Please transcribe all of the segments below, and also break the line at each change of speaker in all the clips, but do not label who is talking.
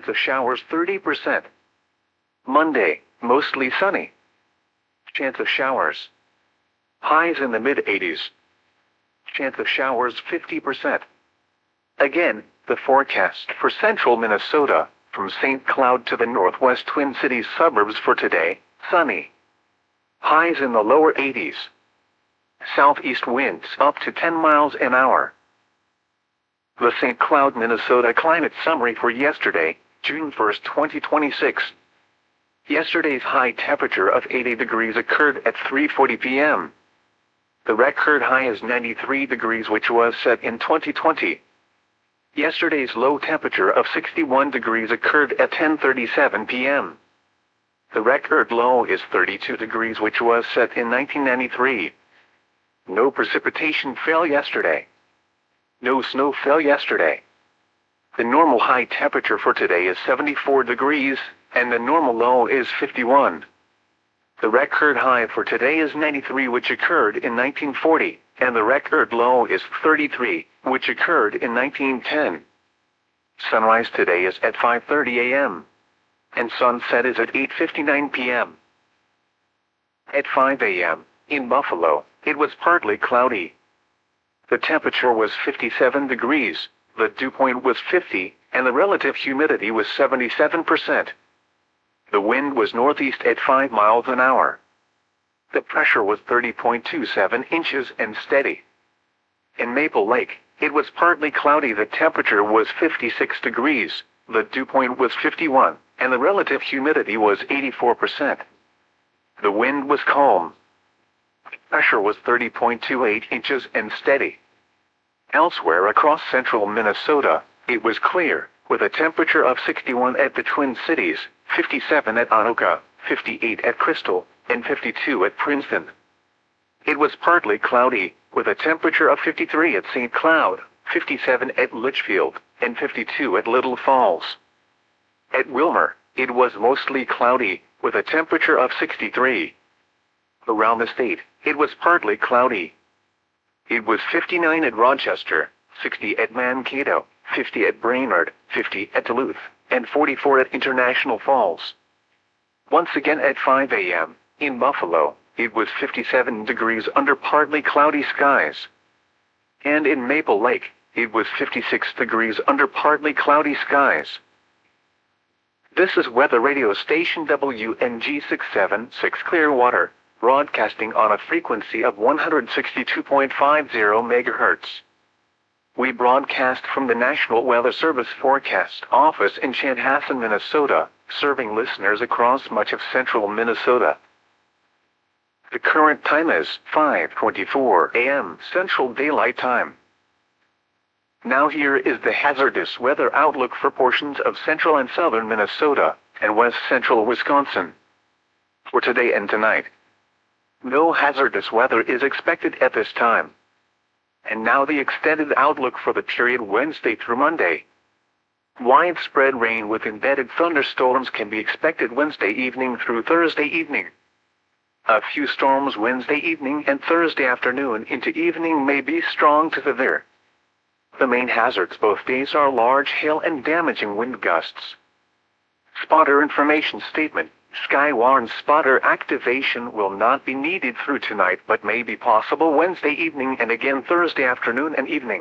Chance of showers 30%. Monday, mostly sunny. Chance of showers. Highs in the mid-80s. Chance of showers 50%. Again, the forecast for central Minnesota, from St. Cloud to the northwest Twin Cities suburbs for today: sunny. Highs in the lower 80s. Southeast winds up to 10 miles an hour. The St. Cloud, Minnesota climate summary for yesterday, June 1, 2026. Yesterday's high temperature of 80 degrees occurred at 3:40 p.m. The record high is 93 degrees, which was set in 2020. Yesterday's low temperature of 61 degrees occurred at 10:37 p.m. The record low is 32 degrees, which was set in 1993. No precipitation fell yesterday. No snow fell yesterday. The normal high temperature for today is 74 degrees, and the normal low is 51. The record high for today is 93, which occurred in 1940, and the record low is 33, which occurred in 1910. Sunrise today is at 5:30 a.m. and sunset is at 8:59 p.m. At 5 a.m., in Buffalo, it was partly cloudy. The temperature was 57 degrees, the dew point was 50, and the relative humidity was 77%. The wind was northeast at 5 miles an hour. The pressure was 30.27 inches and steady. In Maple Lake, it was partly cloudy. The temperature was 56 degrees, the dew point was 51, and the relative humidity was 84%. The wind was calm. Pressure was 30.28 inches and steady. Elsewhere across central Minnesota, it was clear, with a temperature of 61 at the Twin Cities, 57 at Anoka, 58 at Crystal, and 52 at Princeton. It was partly cloudy, with a temperature of 53 at St. Cloud, 57 at Litchfield, and 52 at Little Falls. At Wilmer, it was mostly cloudy, with a temperature of 63. Around the state, it was partly cloudy. It was 59 at Rochester, 60 at Mankato, 50 at Brainerd, 50 at Duluth, and 44 at International Falls. Once again at 5 a.m., in Buffalo, it was 57 degrees under partly cloudy skies. And in Maple Lake, it was 56 degrees under partly cloudy skies. This is weather radio station WNG 676 Clearwater, broadcasting on a frequency of 162.50 MHz. We broadcast from the National Weather Service Forecast Office in Chanhassen, Minnesota, serving listeners across much of central Minnesota. The current time is 5:24 a.m. Central Daylight Time. Now here is the hazardous weather outlook for portions of central and southern Minnesota and west central Wisconsin. For today and tonight, no hazardous weather is expected at this time. And now the extended outlook for the period Wednesday through Monday. Widespread rain with embedded thunderstorms can be expected Wednesday evening through Thursday evening. A few storms Wednesday evening and Thursday afternoon into evening may be strong to severe. The main hazards both days are large hail and damaging wind gusts. Spotter information statement. Skywarn spotter activation will not be needed through tonight but may be possible Wednesday evening and again Thursday afternoon and evening.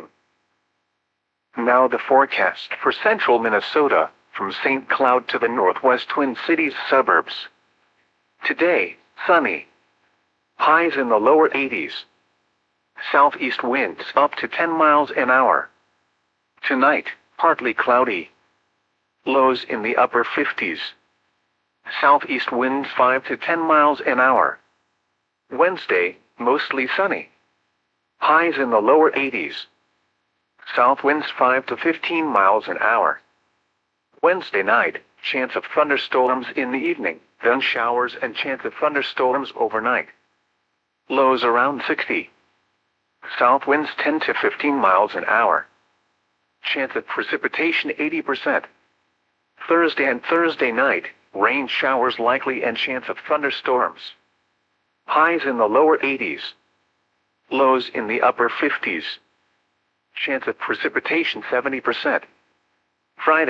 Now the forecast for central Minnesota, from St. Cloud to the northwest Twin Cities suburbs. Today, sunny. Highs in the lower 80s. Southeast winds up to 10 miles an hour. Tonight, partly cloudy. Lows in the upper 50s. Southeast winds 5 to 10 miles an hour. Wednesday, mostly sunny. Highs in the lower 80s. South winds 5 to 15 miles an hour. Wednesday night, chance of thunderstorms in the evening, then showers and chance of thunderstorms overnight. Lows around 60. South winds 10 to 15 miles an hour. Chance of precipitation 80%. Thursday and Thursday night, rain showers likely and chance of thunderstorms. Highs in the lower 80s. Lows in the upper 50s. Chance of precipitation 70%. Friday,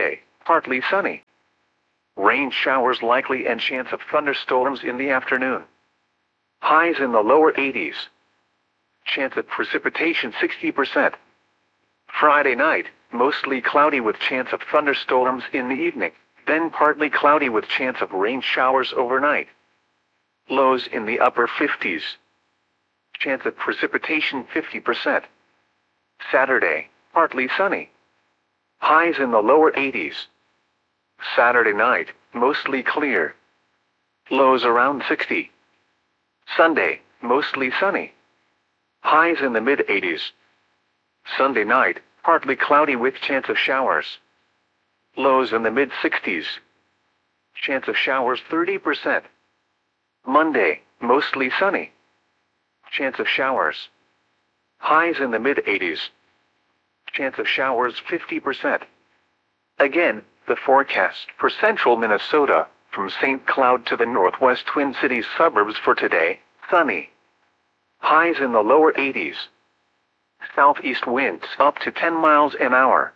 partly sunny. Rain showers likely and chance of thunderstorms in the afternoon. Highs in the lower 80s. Chance of precipitation 60%. Friday night, mostly cloudy with chance of thunderstorms in the evening, then partly cloudy with chance of rain showers overnight. Lows in the upper 50s. Chance of precipitation 50%. Saturday, partly sunny. Highs in the lower 80s. Saturday night, mostly clear. Lows around 60. Sunday, mostly sunny. Highs in the mid-80s. Sunday night, partly cloudy with chance of showers. Lows in the mid-60s. Chance of showers 30%. Monday, mostly sunny. Chance of showers. Highs in the mid-80s. Chance of showers 50%. Again, the forecast for central Minnesota, from St. Cloud to the northwest Twin Cities suburbs for today, sunny. Highs in the lower 80s. Southeast winds up to 10 miles an hour.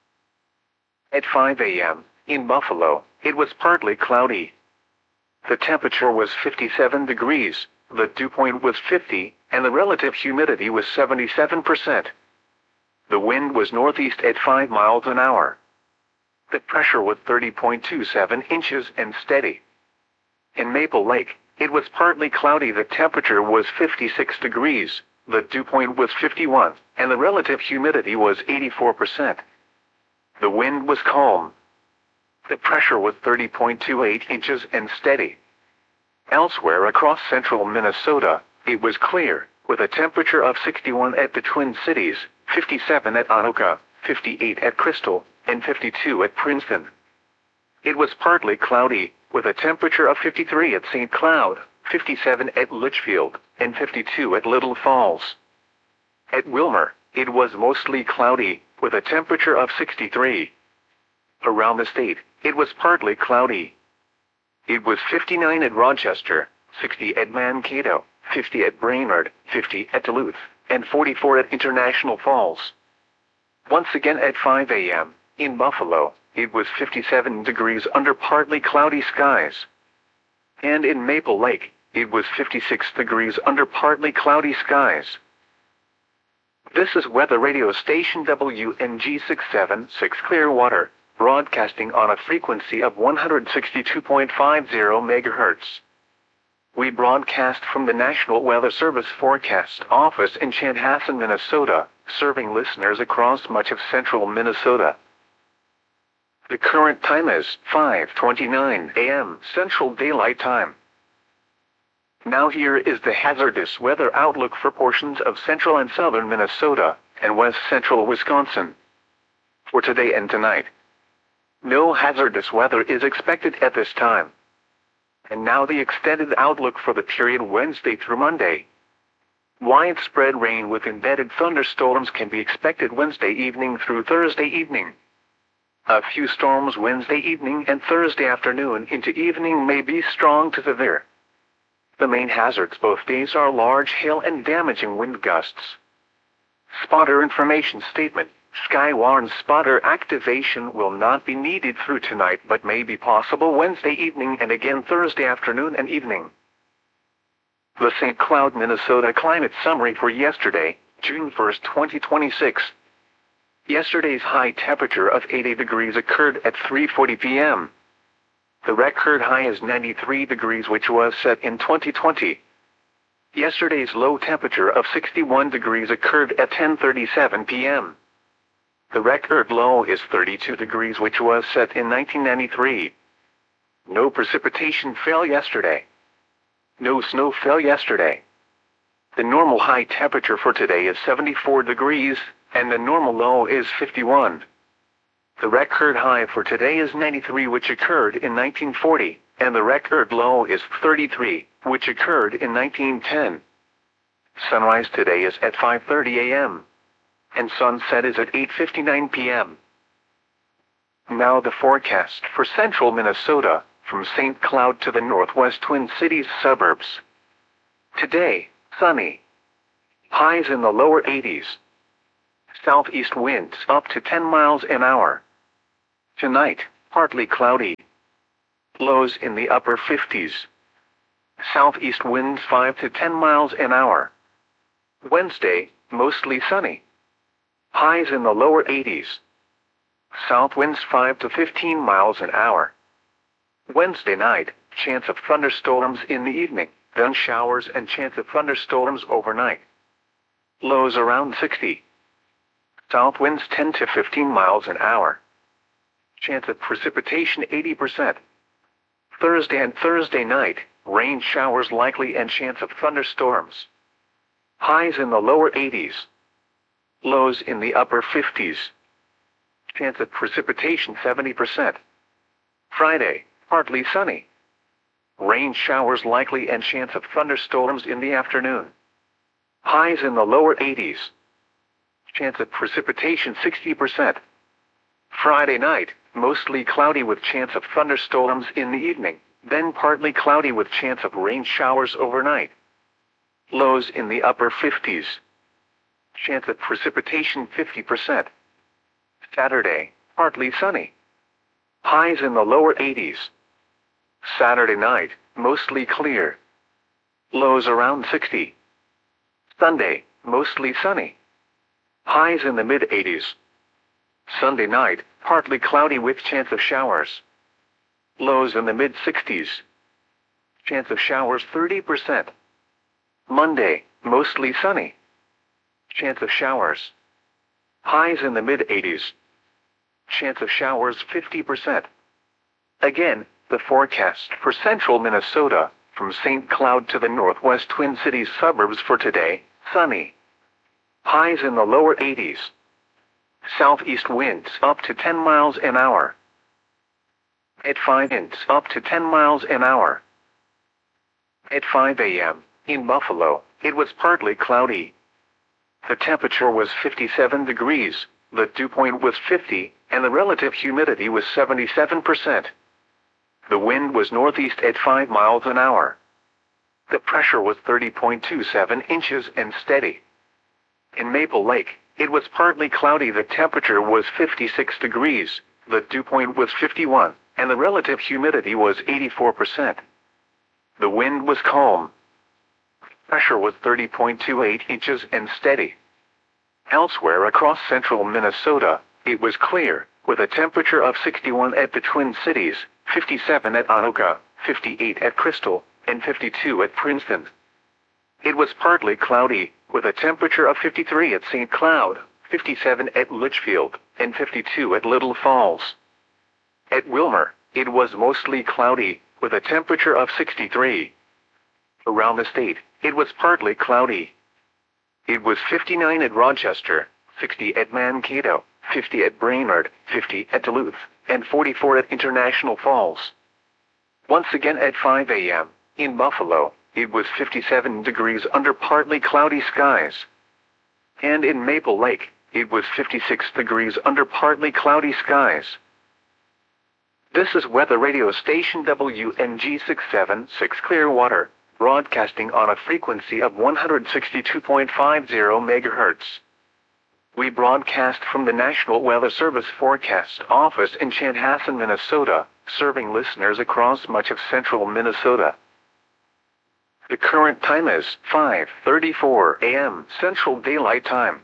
At 5 a.m., in Buffalo, it was partly cloudy. The temperature was 57 degrees, the dew point was 50, and the relative humidity was 77%. The wind was northeast at 5 miles an hour. The pressure was 30.27 inches and steady. In Maple Lake, it was partly cloudy. The temperature was 56 degrees, the dew point was 51, and the relative humidity was 84%. The wind was calm. The pressure was 30.28 inches and steady. Elsewhere across central Minnesota, it was clear, with a temperature of 61 at the Twin Cities, 57 at Anoka, 58 at Crystal, and 52 at Princeton. It was partly cloudy, with a temperature of 53 at St. Cloud, 57 at Litchfield, and 52 at Little Falls. At Wilmer, it was mostly cloudy, with a temperature of 63. Around the state, it was partly cloudy. It was 59 at Rochester, 60 at Mankato, 50 at Brainerd, 50 at Duluth, and 44 at International Falls. Once again at 5 a.m., in Buffalo, it was 57 degrees under partly cloudy skies. And in Maple Lake, it was 56 degrees under partly cloudy skies. This is weather radio station WNG 676 Clearwater, broadcasting on a frequency of 162.50 MHz. We broadcast from the National Weather Service Forecast Office in Chanhassen, Minnesota, serving listeners across much of central Minnesota. The current time is 5:29 a.m. Central Daylight Time. Now here is the hazardous weather outlook for portions of central and southern Minnesota and west central Wisconsin. For today and tonight, no hazardous weather is expected at this time. And now the extended outlook for the period Wednesday through Monday. Widespread rain with embedded thunderstorms can be expected Wednesday evening through Thursday evening. A few storms Wednesday evening and Thursday afternoon into evening may be strong to severe. The main hazards both days are large hail and damaging wind gusts. Spotter information statement. Skywarn spotter activation will not be needed through tonight but may be possible Wednesday evening and again Thursday afternoon and evening. The St. Cloud, Minnesota climate summary for yesterday, June 1, 2026. Yesterday's high temperature of 80 degrees occurred at 3:40 p.m. The record high is 93 degrees, which was set in 2020. Yesterday's low temperature of 61 degrees occurred at 10:37 p.m. The record low is 32 degrees, which was set in 1993. No precipitation fell yesterday. No snow fell yesterday. The normal high temperature for today is 74 degrees, and the normal low is 51. The record high for today is 93, which occurred in 1940, and the record low is 33, which occurred in 1910. Sunrise today is at 5:30 a.m. and sunset is at 8:59 p.m. Now the forecast for central Minnesota, from St. Cloud to the northwest Twin Cities suburbs. Today, sunny. Highs in the lower 80s. Southeast winds up to 10 miles an hour. Tonight, partly cloudy. Lows in the upper 50s. Southeast winds 5 to 10 miles an hour. Wednesday, mostly sunny. Highs in the lower 80s. South winds 5 to 15 miles an hour. Wednesday night, chance of thunderstorms in the evening, then showers and chance of thunderstorms overnight. Lows around 60. South winds 10 to 15 miles an hour. Chance of precipitation 80%. Thursday and Thursday night, rain showers likely and chance of thunderstorms. Highs in the lower 80s. Lows in the upper 50s. Chance of precipitation 70%. Friday, partly sunny. Rain showers likely and chance of thunderstorms in the afternoon. Highs in the lower 80s. Chance of precipitation 60%. Friday night, mostly cloudy with chance of thunderstorms in the evening, then partly cloudy with chance of rain showers overnight. Lows in the upper 50s. Chance of precipitation 50%. Saturday, partly sunny. Highs in the lower 80s. Saturday night, mostly clear. Lows around 60. Sunday, mostly sunny. Highs in the mid-80s. Sunday night, partly cloudy with chance of showers. Lows in the mid-60s. Chance of showers 30%. Monday, mostly sunny. Chance of showers. Highs in the mid-80s. Chance of showers 50%. Again, the forecast for central Minnesota, from St. Cloud to the northwest Twin Cities suburbs for today, sunny. Highs in the lower 80s. Southeast winds up to 10 miles an hour. At 5 winds up to 10 miles an hour. At 5 a.m., in Buffalo, it was partly cloudy. The temperature was 57 degrees, the dew point was 50, and the relative humidity was 77%. The wind was northeast at 5 miles an hour. The pressure was 30.27 inches and steady. In Maple Lake, it was partly cloudy. The temperature was 56 degrees, the dew point was 51, and the relative humidity was 84%. The wind was calm. Pressure was 30.28 inches and steady. Elsewhere across central Minnesota, it was clear, with a temperature of 61 at the Twin Cities, 57 at Anoka, 58 at Crystal, and 52 at Princeton. It was partly cloudy, with a temperature of 53 at St. Cloud, 57 at Litchfield, and 52 at Little Falls. At Wilmer, it was mostly cloudy, with a temperature of 63. Around the state, it was partly cloudy. It was 59 at Rochester, 60 at Mankato, 50 at Brainerd, 50 at Duluth, and 44 at International Falls. Once again at 5 a.m., in Buffalo, it was 57 degrees under partly cloudy skies. And in Maple Lake, it was 56 degrees under partly cloudy skies. This is weather radio station WNG 676 Clearwater, broadcasting on a frequency of 162.50 MHz. We broadcast from the National Weather Service Forecast Office in Chanhassen, Minnesota, serving listeners across much of central Minnesota. The current time is 5:34 a.m. Central Daylight Time.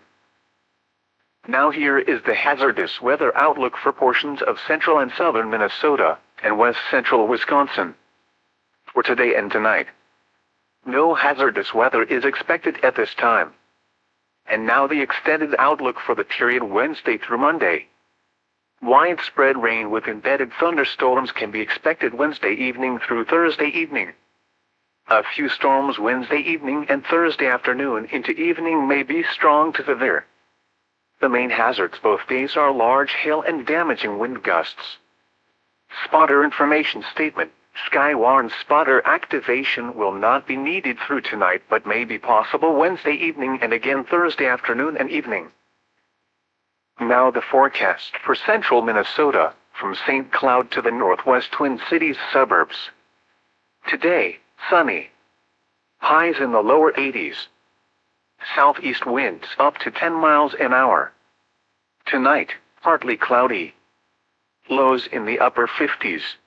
Now here is the hazardous weather outlook for portions of central and southern Minnesota and west central Wisconsin. For today and tonight, no hazardous weather is expected at this time. And now the extended outlook for the period Wednesday through Monday. Widespread rain with embedded thunderstorms can be expected Wednesday evening through Thursday evening. A few storms Wednesday evening and Thursday afternoon into evening may be strong to severe. The main hazards both days are large hail and damaging wind gusts. Spotter information statement. Skywarn spotter activation will not be needed through tonight but may be possible Wednesday evening and again Thursday afternoon and evening. Now the forecast for central Minnesota, from St. Cloud to the northwest Twin Cities suburbs. Today, sunny. Highs in the lower 80s. Southeast winds up to 10 miles an hour. Tonight, partly cloudy. Lows in the upper 50s.